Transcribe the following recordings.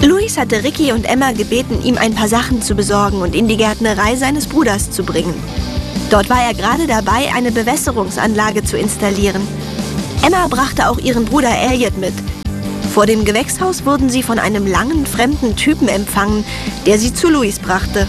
Louis hatte Ricky und Emma gebeten, ihm ein paar Sachen zu besorgen und in die Gärtnerei seines Bruders zu bringen. Dort war er gerade dabei, eine Bewässerungsanlage zu installieren. Emma brachte auch ihren Bruder Elliot mit. Vor dem Gewächshaus wurden sie von einem langen, fremden Typen empfangen, der sie zu Louis brachte.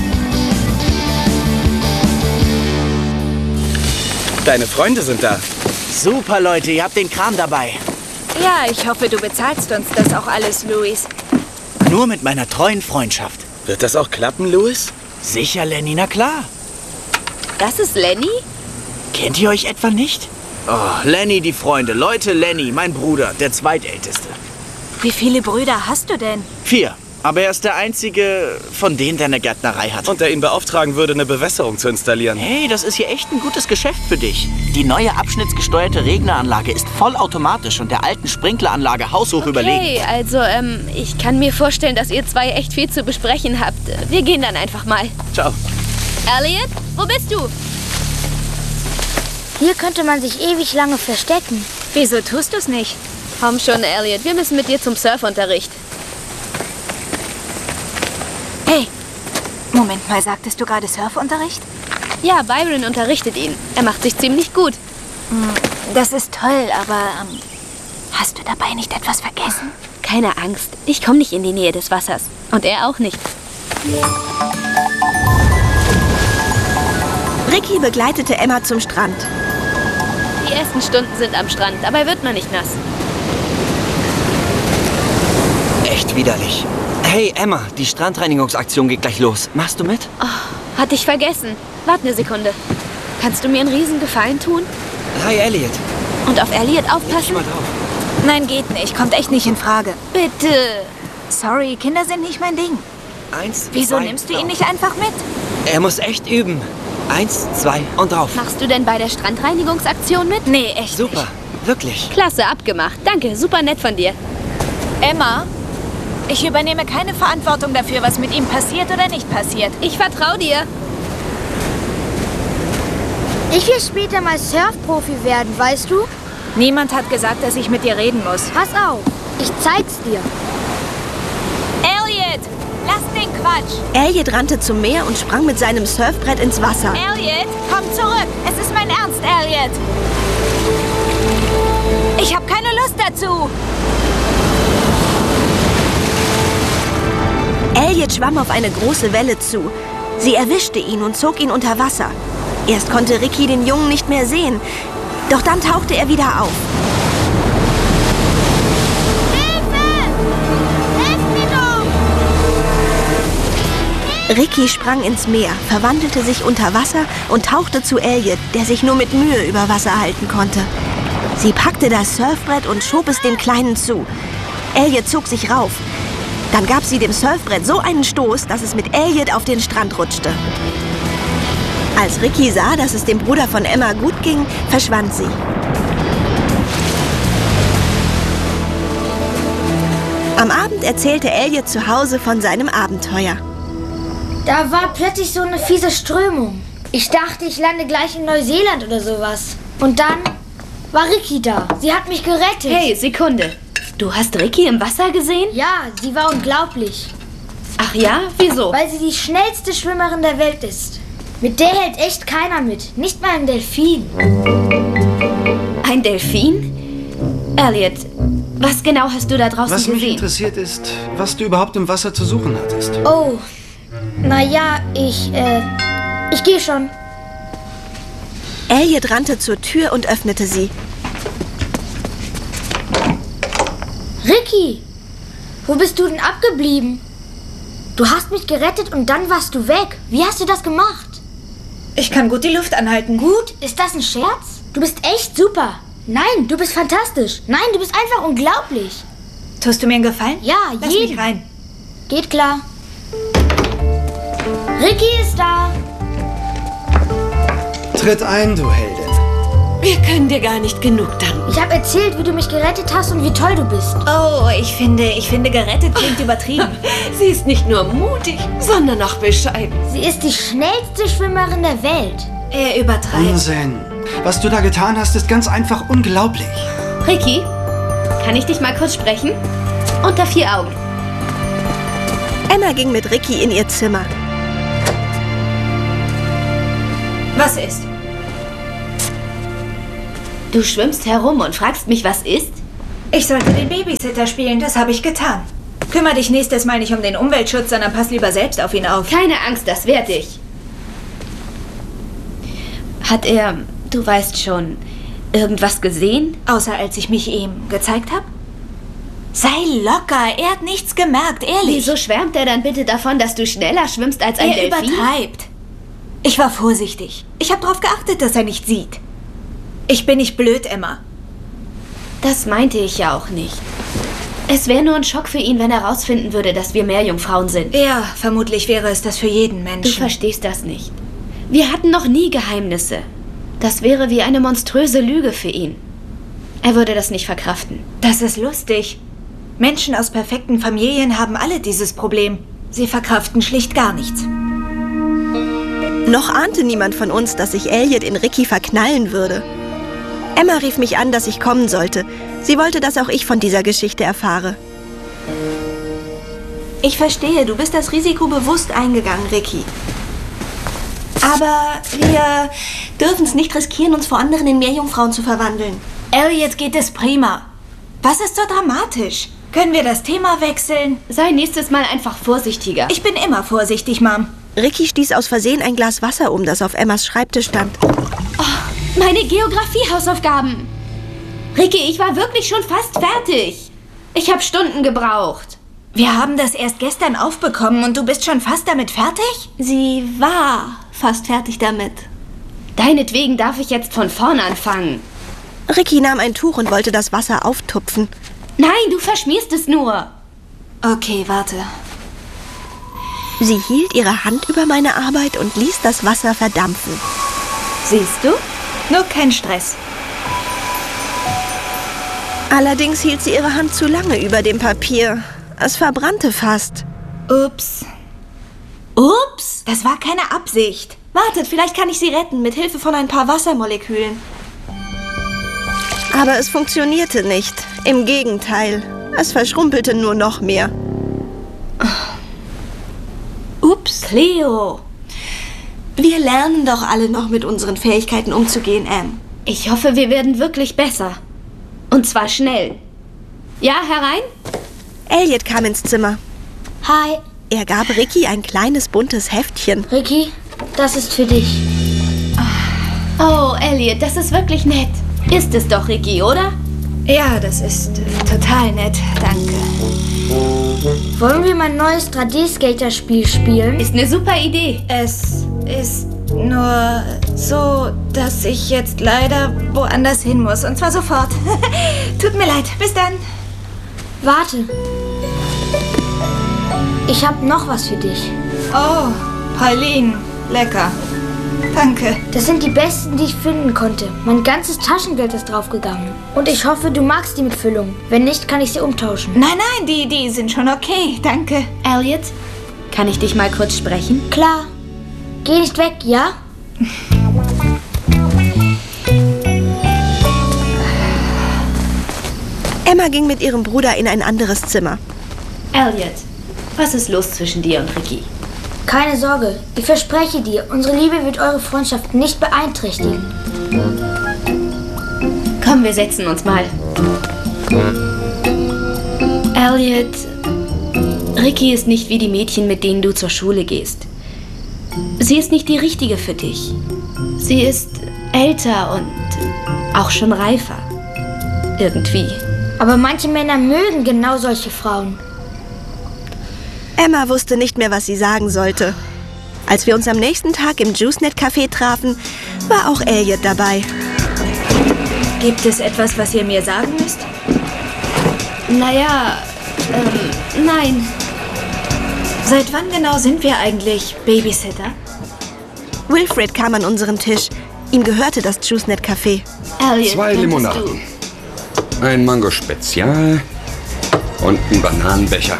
Deine Freunde sind da. Super, Leute, ihr habt den Kram dabei. Ja, ich hoffe, du bezahlst uns das auch alles, Louis. Nur mit meiner treuen Freundschaft. Wird das auch klappen, Louis? Sicher, Lenny, na klar. Das ist Lenny? Kennt ihr euch etwa nicht? Oh, Lenny, die Freunde. Leute, Lenny, mein Bruder, der zweitälteste. Wie viele Brüder hast du denn? 4. Aber er ist der einzige von denen, der eine Gärtnerei hat. Und der ihn beauftragen würde, eine Bewässerung zu installieren. Hey, das ist hier echt ein gutes Geschäft für dich. Die neue abschnittsgesteuerte Regneranlage ist vollautomatisch und der alten Sprinkleranlage haushoch überlegen. Okay, also, ich kann mir vorstellen, dass ihr zwei echt viel zu besprechen habt. Wir gehen dann einfach mal. Ciao. Elliot, wo bist du? Hier könnte man sich ewig lange verstecken. Wieso tust du es nicht? Komm schon, Elliot, wir müssen mit dir zum Surfunterricht. Hey, Moment mal, sagtest du gerade Surfunterricht? Ja, Byron unterrichtet ihn. Er macht sich ziemlich gut. Das ist toll, aber hast du dabei nicht etwas vergessen? Keine Angst, ich komme nicht in die Nähe des Wassers. Und er auch nicht. Ricky begleitete Emma zum Strand. Die ersten Stunden sind am Strand, dabei wird man nicht nass. Echt widerlich. Hey, Emma, die Strandreinigungsaktion geht gleich los. Machst du mit? Oh, hatte ich vergessen. Warte eine Sekunde. Kannst du mir einen Riesengefallen tun? Hi, Elliot. Und auf Elliot Leg aufpassen? mal drauf. Nein, geht nicht. Kommt echt nicht in Frage. Bitte. Sorry, Kinder sind nicht mein Ding. 1, Wieso 2, nimmst du ihn drauf. nicht einfach mit? Er muss echt üben. 1, 2 und drauf. Machst du denn bei der Strandreinigungsaktion mit? Nee, echt Super, wirklich. Klasse, abgemacht. Danke, super nett von dir. nicht. Emma, ich übernehme keine Verantwortung dafür, was mit ihm passiert oder nicht passiert. Ich vertraue dir. Ich will später mal Surfprofi werden, weißt du? Niemand hat gesagt, dass ich mit dir reden muss. Pass auf, ich zeig's dir. Elliot, lass den Quatsch. Elliot rannte zum Meer und sprang mit seinem Surfbrett ins Wasser. Elliot, komm zurück. Es ist mein Ernst, Elliot. Ich habe keine Lust dazu. Elliot schwamm auf eine große Welle zu. Sie erwischte ihn und zog ihn unter Wasser. Erst konnte Ricky den Jungen nicht mehr sehen. Doch dann tauchte er wieder auf. Ricky sprang ins Meer, verwandelte sich unter Wasser und tauchte zu Elliot, der sich nur mit Mühe über Wasser halten konnte. Sie packte das Surfbrett und schob es dem Kleinen zu. Elliot zog sich rauf. Dann gab sie dem Surfbrett so einen Stoß, dass es mit Elliot auf den Strand rutschte. Als Ricky sah, dass es dem Bruder von Emma gut ging, verschwand sie. Am Abend erzählte Elliot zu Hause von seinem Abenteuer. Da war plötzlich so eine fiese Strömung. Ich dachte, ich lande gleich in Neuseeland oder sowas. Und dann war Ricky da. Sie hat mich gerettet. Hey, Sekunde. Du hast Ricky im Wasser gesehen? Ja, sie war unglaublich. Ach ja? Wieso? Weil sie die schnellste Schwimmerin der Welt ist. Mit der hält echt keiner mit. Nicht mal ein Delfin. Ein Delfin? Elliot, was genau hast du da draußen Was mich gesehen? interessiert ist, was du überhaupt im Wasser zu suchen hattest. Oh, naja, ich gehe schon. Elliot rannte zur Tür und öffnete sie. Ricky, wo bist du denn abgeblieben? Du hast mich gerettet und dann warst du weg. Wie hast du das gemacht? Ich kann gut die Luft anhalten. Gut, ist das ein Scherz? Du bist echt super. Nein, du bist fantastisch. Nein, du bist einfach unglaublich. Tust du mir einen Gefallen? Ja, Lass jeden. mich rein. Geht klar. Ricky ist da. Tritt ein, du Heldin. Wir können dir gar nicht genug danken. Ich habe erzählt, wie du mich gerettet hast und wie toll du bist. Oh, ich finde, gerettet klingt übertrieben. Sie ist nicht nur mutig, sondern auch bescheiden. Sie ist die schnellste Schwimmerin der Welt. Er übertreibt. Unsinn. Was du da getan hast, ist ganz einfach unglaublich. Ricky, kann ich dich mal kurz sprechen? Unter 4 Augen. Emma ging mit Ricky in ihr Zimmer. Was ist? Du schwimmst herum und fragst mich, was ist? Ich sollte den Babysitter spielen, das habe ich getan. Kümmere dich nächstes Mal nicht um den Umweltschutz, sondern pass lieber selbst auf ihn auf. Keine Angst, das werde ich. Hat er, du weißt schon, irgendwas gesehen? Außer als ich mich ihm gezeigt habe? Sei locker, er hat nichts gemerkt, ehrlich. Wieso schwärmt er dann bitte davon, dass du schneller schwimmst als ein Er Delfin? übertreibt. Ich war vorsichtig. Ich habe darauf geachtet, dass er nicht sieht. Ich bin nicht blöd, Emma. Das meinte ich ja auch nicht. Es wäre nur ein Schock für ihn, wenn er rausfinden würde, dass wir Meerjungfrauen sind. Ja, vermutlich wäre es das für jeden Du Menschen. verstehst das nicht. Wir hatten noch nie Geheimnisse. Das wäre wie eine monströse Lüge für ihn. Er würde das nicht verkraften. Das ist lustig. Menschen aus perfekten Familien haben alle dieses Problem. Sie verkraften schlicht gar nichts. Noch ahnte niemand von uns, dass sich Elliot in Ricky verknallen würde. Emma rief mich an, dass ich kommen sollte. Sie wollte, dass auch ich von dieser Geschichte erfahre. Ich verstehe, du bist das Risiko bewusst eingegangen, Ricky. Aber wir dürfen es nicht riskieren, uns vor anderen in Meerjungfrauen zu verwandeln. Elliot geht es prima. Was ist so dramatisch? Können wir das Thema wechseln? Sei nächstes Mal einfach vorsichtiger. Ich bin immer vorsichtig, Mom. Ricky stieß aus Versehen ein Glas Wasser um, das auf Emmas Schreibtisch stand. Oh, meine Geografie-Hausaufgaben. Ricky, ich war wirklich schon fast fertig. Ich habe Stunden gebraucht. Wir haben das erst gestern aufbekommen und du bist schon fast damit fertig? Sie war fast fertig damit. Deinetwegen darf ich jetzt von vorn anfangen. Ricky nahm ein Tuch und wollte das Wasser auftupfen. Nein, du verschmierst es nur. Okay, warte. Sie hielt ihre Hand über meine Arbeit und ließ das Wasser verdampfen. Siehst du? Nur kein Stress. Allerdings hielt sie ihre Hand zu lange über dem Papier. Es verbrannte fast. Ups. Ups? Das war keine Absicht. Wartet, vielleicht kann ich sie retten, mit Hilfe von ein paar Wassermolekülen. Aber es funktionierte nicht. Im Gegenteil. Es verschrumpelte nur noch mehr. Ups. Cleo. Wir lernen doch alle noch mit unseren Fähigkeiten umzugehen, Anne. Ich hoffe, wir werden wirklich besser. Und zwar schnell. Ja, herein? Elliot kam ins Zimmer. Hi, Er gab Ricky ein kleines buntes Heftchen. Ricky, das ist für dich. Oh, Elliot, das ist wirklich nett. Ist es doch, Ricky, oder? Ja, das ist total nett. Danke. Wollen wir mein neues 3D-Skater-Spiel spielen? Ist eine super Idee. Es ist nur so, dass ich jetzt leider woanders hin muss. Und zwar sofort. Tut mir leid. Bis dann. Warte. Ich habe noch was für dich. Oh, Pauline. Lecker. Danke. Das sind die besten, die ich finden konnte. Mein ganzes Taschengeld ist draufgegangen. Und ich hoffe, du magst die mit Füllung. Wenn nicht, kann ich sie umtauschen. Nein, nein, die sind schon okay. Danke. Elliot, kann ich dich mal kurz sprechen? Klar. Geh nicht weg, ja? Emma ging mit ihrem Bruder in ein anderes Zimmer. Elliot, was ist los zwischen dir und Ricky? Keine Sorge. Ich verspreche dir, unsere Liebe wird eure Freundschaft nicht beeinträchtigen. Komm, wir setzen uns mal. Elliot, Ricky ist nicht wie die Mädchen, mit denen du zur Schule gehst. Sie ist nicht die richtige für dich. Sie ist älter und auch schon reifer. Irgendwie. Aber manche Männer mögen genau solche Frauen. Emma wusste nicht mehr, was sie sagen sollte. Als wir uns am nächsten Tag im JuiceNet-Café trafen, war auch Elliot dabei. Gibt es etwas, was ihr mir sagen müsst? Naja, nein. Seit wann genau sind wir eigentlich Babysitter? Wilfred kam an unseren Tisch. Ihm gehörte das JuiceNet-Café. Elliot, 2 könntest Limonaden. Ein Mango Spezial und ein Bananenbecher.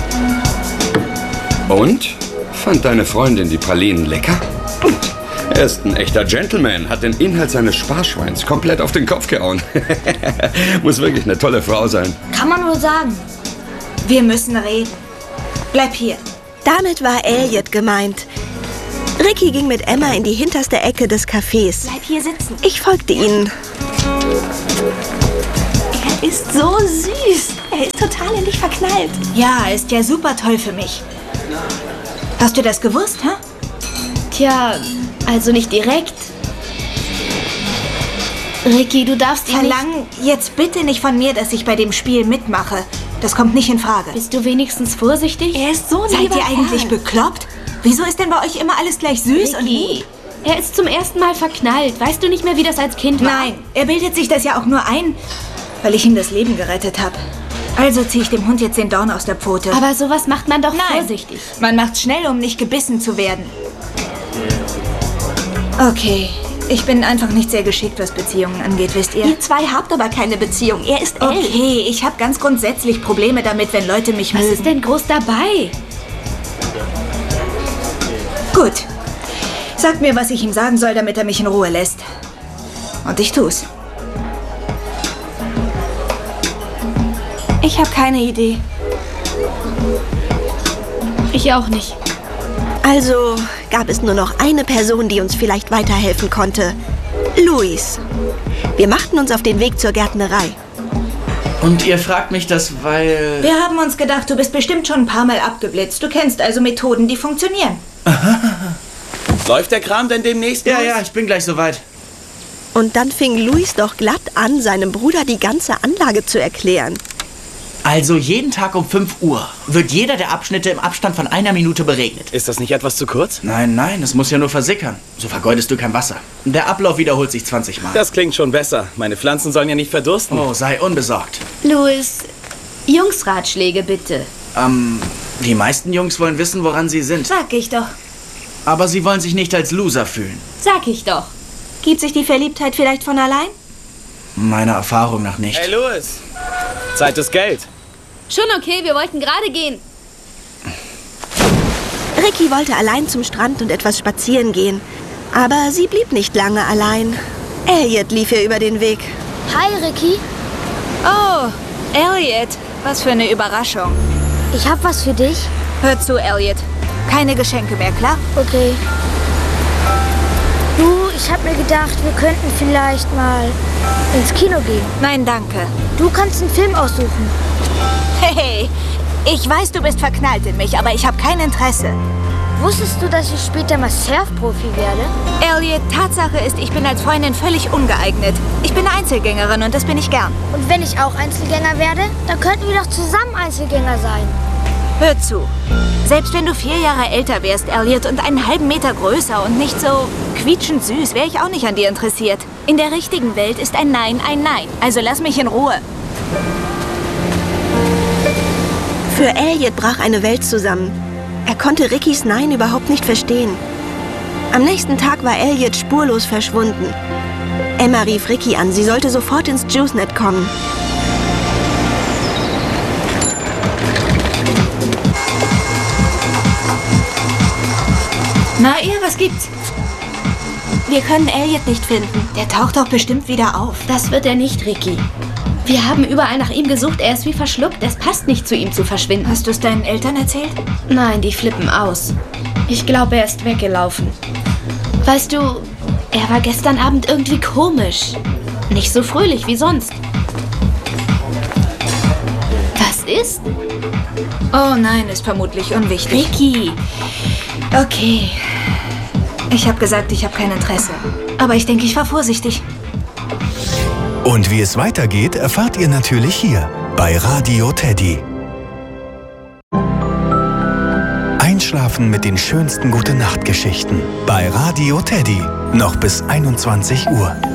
Und? Fand deine Freundin die Pralinen lecker? Er ist ein echter Gentleman, hat den Inhalt seines Sparschweins komplett auf den Kopf gehauen. Muss wirklich eine tolle Frau sein. Kann man wohl sagen. Wir müssen reden. Bleib hier. Damit war Elliot gemeint. Ricky ging mit Emma in die hinterste Ecke des Cafés. Bleib hier sitzen. Ich folgte ihnen. Er ist so süß. Er ist total in dich verknallt. Ja, er ist ja super toll für mich. Hast du das gewusst, hä? Tja, also nicht direkt. Ricky, du darfst ihn nicht... Verlang jetzt bitte nicht von mir, dass ich bei dem Spiel mitmache. Das kommt nicht in Frage. Bist du wenigstens vorsichtig? Er ist so ein lieber Seid ihr eigentlich bekloppt? Wieso ist denn bei euch immer alles gleich süß und lieb? Er ist zum ersten Mal verknallt. Weißt du nicht mehr, wie das als Kind war? Nein, er bildet sich das ja auch nur ein, weil ich ihm das Leben gerettet habe. Also ziehe ich dem Hund jetzt den Dorn aus der Pfote. Aber sowas macht man doch vorsichtig. Man macht's schnell, um nicht gebissen zu werden. Okay, ich bin einfach nicht sehr geschickt, was Beziehungen angeht, wisst ihr? Ihr zwei habt aber keine Beziehung. Er ist elf. Okay, ich habe ganz grundsätzlich Probleme damit, wenn Leute mich mögen. Was ist denn groß dabei? Gut. Sagt mir, was ich ihm sagen soll, damit er mich in Ruhe lässt. Und ich tu's. Ich habe keine Idee. Ich auch nicht. Also gab es nur noch eine Person, die uns vielleicht weiterhelfen konnte. Luis. Wir machten uns auf den Weg zur Gärtnerei. Und ihr fragt mich das, weil... Wir haben uns gedacht, du bist bestimmt schon ein paar Mal abgeblitzt. Du kennst also Methoden, die funktionieren. Läuft der Kram denn demnächst? Ja, ich bin gleich soweit. Und dann fing Luis doch glatt an, seinem Bruder die ganze Anlage zu erklären. Also jeden Tag um 5 Uhr wird jeder der Abschnitte im Abstand von 1 Minute beregnet. Ist das nicht etwas zu kurz? Nein, es muss ja nur versickern. So vergeudest du kein Wasser. Der Ablauf wiederholt sich 20 Mal. Das klingt schon besser. Meine Pflanzen sollen ja nicht verdursten. Oh, sei unbesorgt. Louis, Jungsratschläge bitte. Die meisten Jungs wollen wissen, woran sie sind. Sag ich doch. Aber sie wollen sich nicht als Loser fühlen. Sag ich doch. Gibt sich die Verliebtheit vielleicht von allein? Meiner Erfahrung nach nicht. Hey, Louis. Zeit ist Geld. Schon okay, wir wollten gerade gehen. Ricky wollte allein zum Strand und etwas spazieren gehen. Aber sie blieb nicht lange allein. Elliot lief ihr über den Weg. Hi, Ricky. Oh, Elliot. Was für eine Überraschung. Ich hab was für dich. Hör zu, Elliot. Keine Geschenke mehr, klar? Okay. Du, ich hab mir gedacht, wir könnten vielleicht mal ins Kino gehen. Nein, danke. Du kannst einen Film aussuchen. Hey, ich weiß, du bist verknallt in mich, aber ich habe kein Interesse. Wusstest du, dass ich später mal Surfprofi werde? Elliot, Tatsache ist, ich bin als Freundin völlig ungeeignet. Ich bin Einzelgängerin und das bin ich gern. Und wenn ich auch Einzelgänger werde, dann könnten wir doch zusammen Einzelgänger sein. Hör zu. Selbst wenn du 4 Jahre älter wärst, Elliot, und einen halben Meter größer und nicht so quietschend süß, wäre ich auch nicht an dir interessiert. In der richtigen Welt ist ein Nein ein Nein. Also lass mich in Ruhe. Für Elliot brach eine Welt zusammen. Er konnte Rickys Nein überhaupt nicht verstehen. Am nächsten Tag war Elliot spurlos verschwunden. Emma rief Ricky an, sie sollte sofort ins JuiceNet kommen. Na, ihr, was gibt's? Wir können Elliot nicht finden. Der taucht doch bestimmt wieder auf. Das wird er nicht, Ricky. Wir haben überall nach ihm gesucht, er ist wie verschluckt. Es passt nicht zu ihm zu verschwinden. Hast du es deinen Eltern erzählt? Nein, die flippen aus. Ich glaube, er ist weggelaufen. Weißt du, er war gestern Abend irgendwie komisch. Nicht so fröhlich wie sonst. Was ist? Oh nein, ist vermutlich unwichtig. Ricky. Okay. Ich habe gesagt, ich habe kein Interesse. Aber ich denke, ich war vorsichtig. Und wie es weitergeht, erfahrt ihr natürlich hier bei Radio Teddy. Einschlafen mit den schönsten Gute-Nacht-Geschichten bei Radio Teddy. Noch bis 21 Uhr.